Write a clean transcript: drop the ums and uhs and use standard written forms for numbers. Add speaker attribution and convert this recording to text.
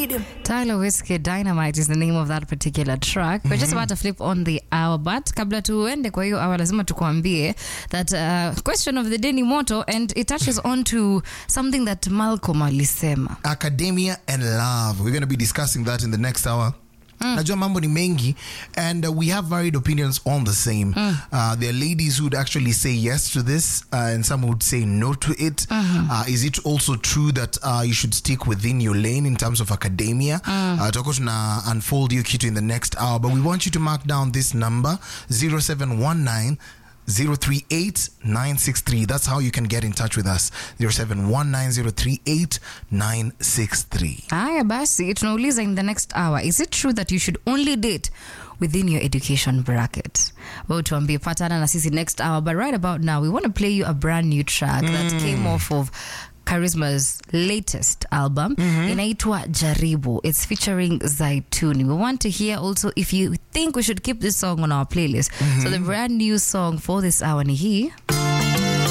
Speaker 1: need him.
Speaker 2: Tyler Whiskey Dynamite is the name of that particular track. We're just about to flip on the hour, but kabla tuende kwa hiyo hour lazima tukuambie that question of the day ni moto, and it touches on to something that Malcolm alisema.
Speaker 1: Academia and love. We're going to be discussing that in the next hour. Najua mambo ni mengi, and we have varied opinions on the same. There are ladies who would actually say yes to this, and some would say no to it. Is it also true that you should stick within your lane in terms of academia? Tutakuwa tuna unfold your kitu in the next hour, but we want you to mark down this number 0719 038-963. That's how you can get in touch with us. 0719-038-963.
Speaker 2: Aya basi, tunauliza in the next hour, is it true that you should only date within your education bracket? Well, tuambie, patana na sisi next hour. But right about now, we want to play you a brand new track that came off of Charisma's latest album. Inaitwa Jaribu. It's featuring Zaituni. We want to hear also if you think we should keep this song on our playlist. So the brand new song for this hour ni hii.